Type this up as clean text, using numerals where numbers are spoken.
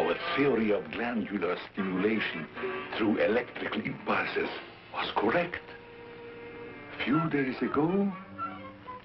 Our theory of glandular stimulation through electrical impulses was correct. A few days ago,